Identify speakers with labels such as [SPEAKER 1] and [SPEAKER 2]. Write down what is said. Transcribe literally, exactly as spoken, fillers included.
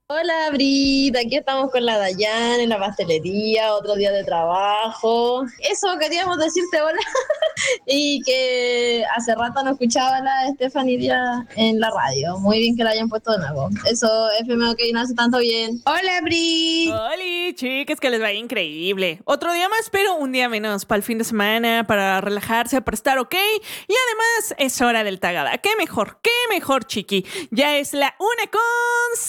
[SPEAKER 1] Hola, Brit, aquí estamos con la Dayan en la pastelería, otro día de trabajo. Eso queríamos decirte hola y que hace rato no escuchaba la Stephanie Díaz en la radio. Muy bien que la hayan puesto de nuevo. Eso, F M, ok, no hace tanto bien.
[SPEAKER 2] Hola, Bri.
[SPEAKER 3] Hola, chicas, que les vaya increíble. Otro día más, pero un día menos para el fin de semana, para relajarse, para estar ok. Y además es hora del tagada. ¿Qué mejor? ¿Qué mejor, chiqui? Ya es la una con